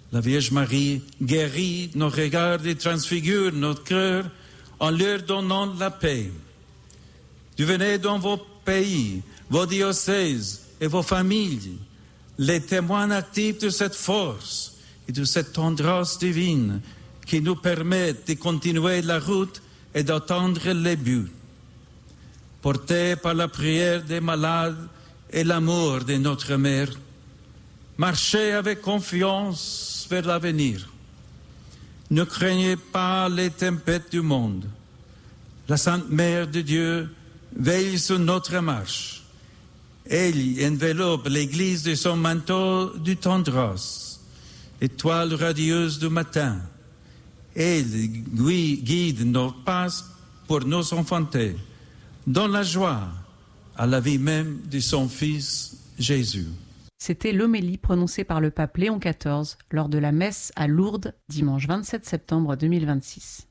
La Vierge Marie guérit nos regards et transfigure notre cœur en leur donnant la paix. Devenez dans vos pays, vos diocèses et vos familles les témoins actifs de cette force et de cette tendresse divine qui nous permettent de continuer la route et d'atteindre les buts. Portés par la prière des malades et l'amour de notre Mère, marchez avec confiance vers l'avenir. Ne craignez pas les tempêtes du monde. La Sainte Mère de Dieu veille sur notre marche. Elle enveloppe l'Église de son manteau de tendresse, étoile radieuse du matin. Elle guide nos pas pour nous enfanter dans la joie à la vie même de son Fils Jésus. C'était l'homélie prononcée par le pape Léon XIV lors de la messe à Lourdes, dimanche 27 septembre 2026.